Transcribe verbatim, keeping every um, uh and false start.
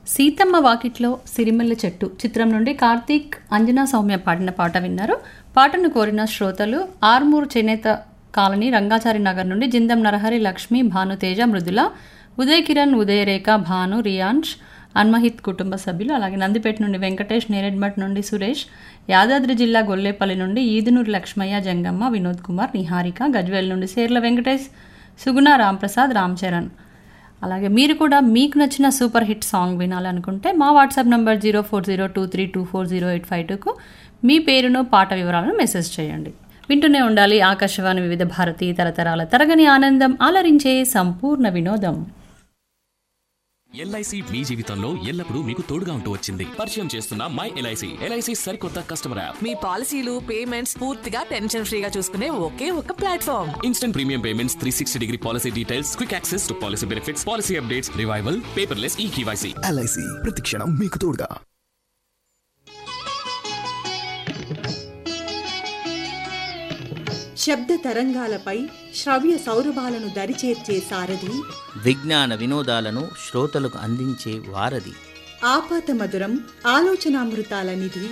సీతమ్మ వాకిట్లో సిరిమల్లె చెట్టు చిత్రం నుండి కార్తీక్ అంజనా సౌమ్య పాడిన పాట విన్నారు. పాటను కోరిన శ్రోతలు ఆర్మూర్ చేనేత కాలనీ రంగాచారి నగర్ నుండి జిందం నరహరి, లక్ష్మి, భానుతేజ, మృదుల, ఉదయ్ కిరణ్, ఉదయరేఖ, భాను, రియాన్ష్, అన్మహిత్ కుటుంబ సభ్యులు. అలాగే నందిపేట నుండి వెంకటేష్, నేరెడ్మట్ నుండి సురేష్, యాదాద్రి జిల్లా గొల్లేపల్లి నుండి ఈదునూరు లక్ష్మయ్య, జంగమ్మ, వినోద్ కుమార్, నిహారిక, గజ్వేల్ నుండి సేర్ల వెంకటేష్, సుగుణ, రాంప్రసాద్, రామ్ చరణ్. అలాగే మీరు కూడా మీకు నచ్చిన సూపర్ హిట్ సాంగ్ వినాలనుకుంటే మా WhatsApp number zero four zero two three two four zero eight five టూకు మీ పేరును, పాట వివరాలను మెసేజ్ చేయండి. వింటూనే ఉండాలి ఆకాశవాణి వివిధ భారతి, తరతరాల తరగని ఆనందం, ఆలరించే సంపూర్ణ వినోదం. ఎల్ఐసి మీ జీవితంలో ఎల్లప్పుడూ మీకు తోడుగా ఉంటూ వచ్చింది. పరిచయం చేస్తున్న మై ఎల్ఐసి. ఎల్ఐసి సరికొత్త కస్టమర్ యాప్. మీ పాలసీలు, పేమెంట్స్ పూర్తిగా టెన్షన్ ఫ్రీగా చూసుకునే ఒకే ఒక platform. Instant premium payments, three sixty degree policy details, quick access to policy benefits, policy updates, revival, paperless ఈ కేవైసీ. ఎల్ఐసి ప్రతిక్షణం మీకు తోడుగా. శబ్ద తరంగాలపై శ్రవ్య సౌరభాలను దరిచేర్చే సారథి, విజ్ఞాన వినోదాలను శ్రోతలకు అందించే వారధి, ఆపాత మధురం ఆలోచనామృతాల నిధి,